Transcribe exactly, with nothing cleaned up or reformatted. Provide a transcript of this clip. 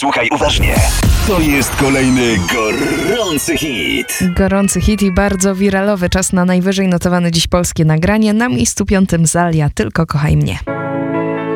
Słuchaj uważnie. To jest kolejny gorący hit. Gorący hit i bardzo wiralowy. Czas na najwyżej notowane dziś polskie nagranie. Na miejscu piątym Zalia, Tylko kochaj mnie.